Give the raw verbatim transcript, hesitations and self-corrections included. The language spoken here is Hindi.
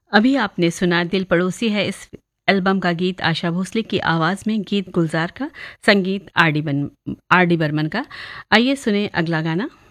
अभी आपने सुना दिल पड़ोसी है इस एल्बम का गीत आशा भोसले की आवाज में, गीत गुलजार का, संगीत आर डी बन आर डी बर्मन का। आइए सुने अगला गाना।